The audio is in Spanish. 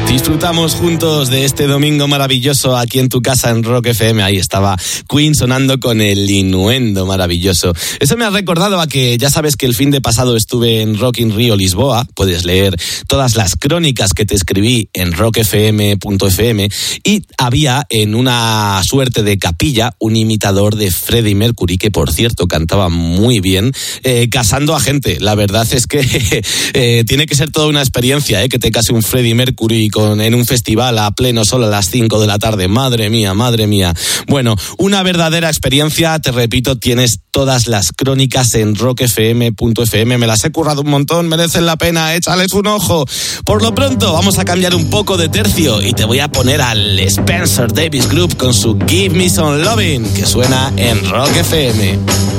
Disfrutamos juntos de este domingo maravilloso aquí en tu casa en Rock FM. Ahí estaba Queen sonando con el Innuendo maravilloso. Eso me ha recordado a que ya sabes que el fin de pasado estuve en Rock in Rio Lisboa. Puedes leer todas las crónicas que te escribí en rockfm.fm y había en una suerte de capilla un imitador de Freddie Mercury, que por cierto cantaba muy bien, casando a gente. La verdad es que tiene que ser toda una experiencia, que te case un Freddie Mercury en un festival a pleno sol a las 5 de la tarde. Madre mía, madre mía. Bueno, una verdadera experiencia, te repito, tienes todas las crónicas en rockfm.fm. Me las he currado un montón, merecen la pena, échales un ojo. Por lo pronto, vamos a cambiar un poco de tercio y te voy a poner al Spencer Davis Group con su Give Me Some Lovin', que suena en Rock FM.